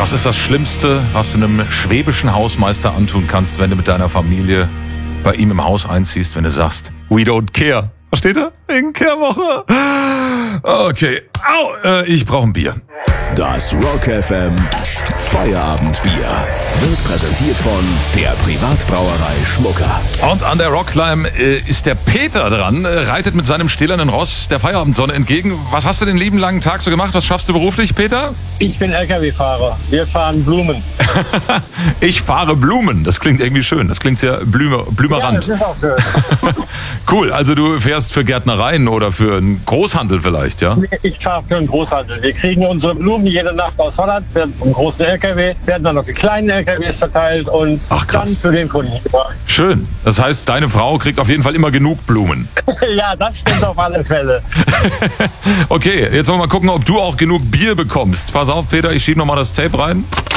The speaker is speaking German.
Was ist das Schlimmste, was du einem schwäbischen Hausmeister antun kannst, wenn du mit deiner Familie bei ihm im Haus einziehst, wenn du sagst, we don't care? Versteht ihr? Wegen Kehrwoche. Okay. Au, ich brauche ein Bier. Das Rock FM Feierabendbier wird präsentiert von der Privatbrauerei Schmucker. Und an der Rockclimb ist der Peter dran, reitet mit seinem stählernen Ross der Feierabendsonne entgegen. Was hast du den lieben langen Tag so gemacht? Was schaffst du beruflich, Peter? Ich bin LKW-Fahrer. Wir fahren Blumen. Ich fahre Blumen. Das klingt irgendwie schön. Das klingt sehr blümerant. Ja, das ist auch schön. Cool. Also du fährst für Gärtnereien oder für einen Großhandel vielleicht, ja? Ich fahre für einen Großhandel. Wir kriegen unsere Blumen jede Nacht aus Holland, werden vom großen LKW, werden dann auf die kleinen LKWs verteilt und dann zu den Kunden gebracht. Schön. Das heißt, deine Frau kriegt auf jeden Fall immer genug Blumen. Ja, das stimmt auf alle Fälle. Okay, jetzt wollen wir mal gucken, ob du auch genug Bier bekommst. Pass auf, Peter, ich schiebe nochmal das Tape rein.